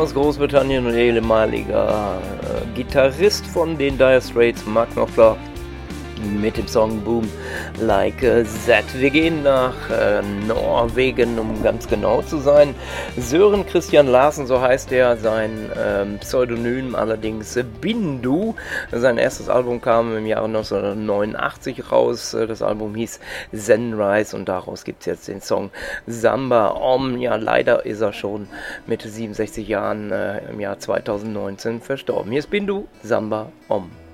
aus Großbritannien und ehemaliger Gitarrist von den Dire Straits, Mark Knopfler, mit dem Song Boom Like That. Wir gehen nach Norwegen, um ganz genau zu sein. Sören Christian Larsen, so heißt er, sein Pseudonym allerdings Bindu. Sein erstes Album kam im Jahre 1989 raus. Das Album hieß Zenrise und daraus gibt es jetzt den Song Samba Om. Ja, leider ist er schon mit 67 Jahren im Jahr 2019 verstorben. Hier ist Bindu, Samba Om.